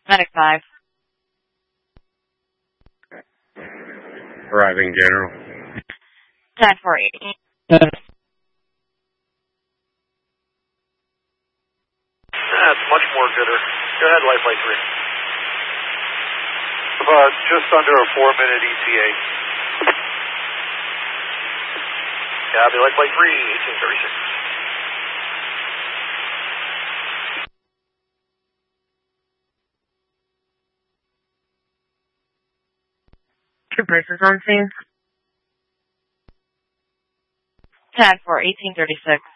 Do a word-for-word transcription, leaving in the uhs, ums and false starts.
Medic five. Arriving General. ten four eight. That's much more gooder. Go ahead, light flight three. About just under a four minute E T A. Copy, light flight three, eighteen thirty-six. Two braces on scene. ten four, eighteen thirty-six.